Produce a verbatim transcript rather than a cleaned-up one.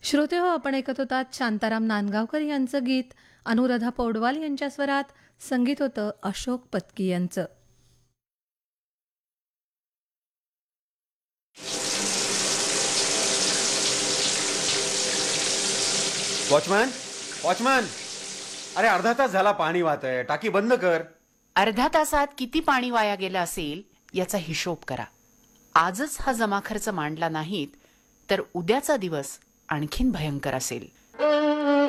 श्रोते हो, आपण ऐकत होतात शांताराम नांदगावकर यांचं गीत. अनुराधा पौडवाल यांच्या स्वरात संगीत होतं अशोक पत्की यांचं. वॉचमॅन, वॉचमॅन, अरे अर्धा तास झाला पाणी वाहत आहे, टाकी बंद कर. अर्ध्या तासात किती पाणी वाया गेलं असेल याचा हिशोब करा. आजच हा जमा खर्च मांडला नाहीत तर उद्याचा दिवस आणखीन भयंकर असेल.